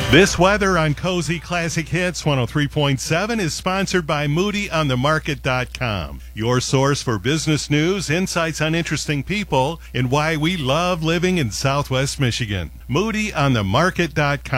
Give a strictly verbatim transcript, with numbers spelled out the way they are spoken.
This weather on Cozy Classic Hits one oh three point seven is sponsored by Moody on the Market dot com, your source for business news, insights on interesting people, and why we love living in Southwest Michigan. Moody on the Market dot com.